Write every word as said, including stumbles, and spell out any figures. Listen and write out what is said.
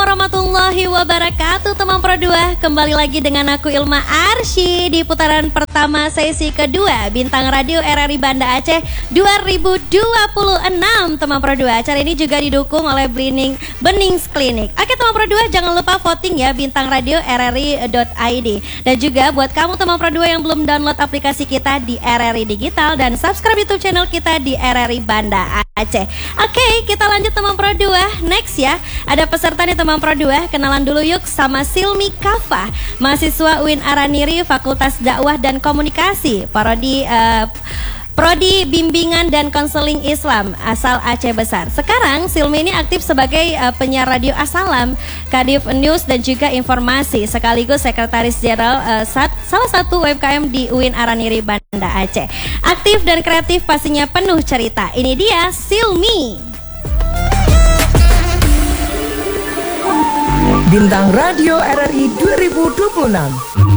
warahmatullahi wabarakatuh teman Pro dua. Kembali lagi dengan aku Ilma Arsy di putaran pertama sesi kedua Bintang Radio R R I Banda Aceh dua ribu dua puluh enam teman Pro dua. Acara ini juga didukung oleh Bening Benings Klinik. Oke teman Pro dua, jangan lupa voting ya Bintang Radio R R I dot I D. Dan juga buat kamu teman Pro dua yang belum download aplikasi kita di R R I Digital dan subscribe YouTube channel kita di R R I Banda Aceh. Oke, kita lanjut teman Pro dua. Next ya, ada peserta nih teman Pro dua. Kenalan dulu yuk sama Silmi Kafa, mahasiswa U I N Araniri, Fakultas Dakwah dan Komunikasi, Prodi uh, Prodi Bimbingan dan Konseling Islam, asal Aceh Besar. Sekarang Silmi ini aktif sebagai uh, penyiar radio Assalam, Kadif News dan juga Informasi, sekaligus Sekretaris Jenderal uh, sat, salah satu U M K M di U I N Araniri Banda Aceh. Aktif dan kreatif pastinya penuh cerita. Ini dia Silmi. Bintang Radio R R I dua ribu dua puluh enam.